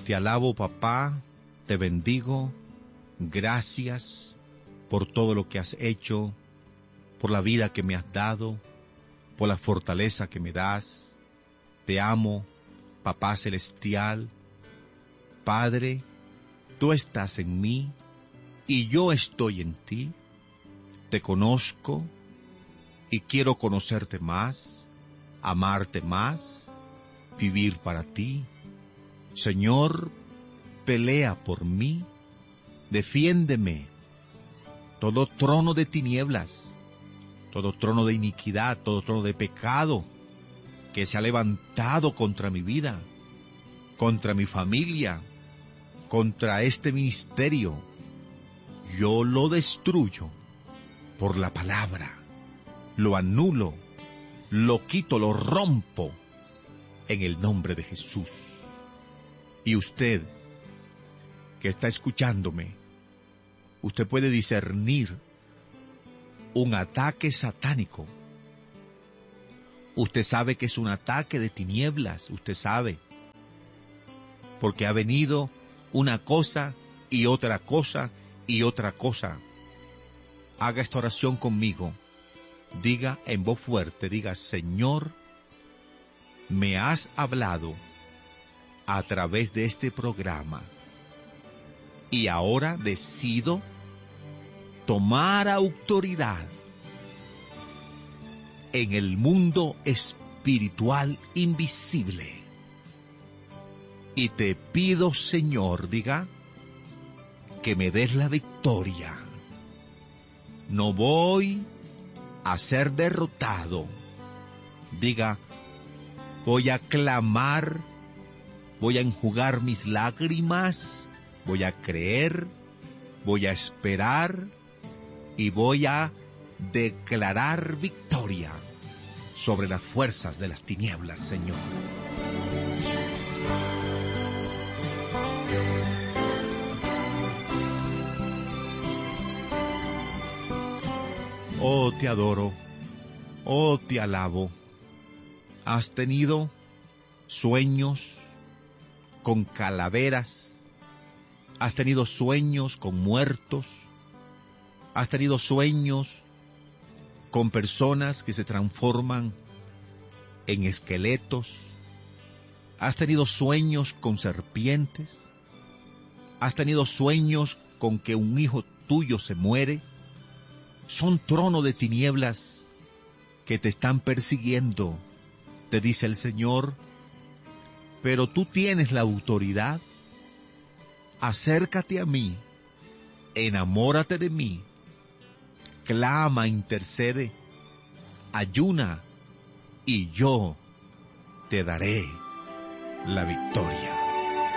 Te alabo, papá, te bendigo. Gracias por todo lo que has hecho, por la vida que me has dado, por la fortaleza que me das. Te amo, papá celestial. Padre, tú estás en mí y yo estoy en ti. Te conozco y quiero conocerte más, amarte más, vivir para ti. Señor, pelea por mí, defiéndeme. Todo trono de tinieblas, todo trono de iniquidad, todo trono de pecado que se ha levantado contra mi vida, contra mi familia, contra este ministerio, yo lo destruyo por la palabra, lo anulo, lo quito, lo rompo en el nombre de Jesús. Y usted que está escuchándome, usted puede discernir un ataque satánico. Usted sabe que es un ataque de tinieblas, usted sabe, porque ha venido una cosa y otra cosa y otra cosa. Haga esta oración conmigo. Diga en voz fuerte, diga: Señor, me has hablado a través de este programa y ahora decido tomar autoridad en el mundo espiritual invisible. Y te pido, Señor, diga, que me des la victoria. No voy a ser derrotado. Diga: voy a clamar, voy a enjugar mis lágrimas, voy a creer, voy a esperar y voy a declarar victoria sobre las fuerzas de las tinieblas, Señor. Oh, te adoro, oh, te alabo. Has tenido sueños con calaveras, has tenido sueños con muertos, has tenido sueños con personas que se transforman en esqueletos, has tenido sueños con serpientes, has tenido sueños con que un hijo tuyo se muere. Son tronos de tinieblas que te están persiguiendo, te dice el Señor, pero tú tienes la autoridad. Acércate a mí, enamórate de mí, clama, intercede, ayuna, y yo te daré la victoria.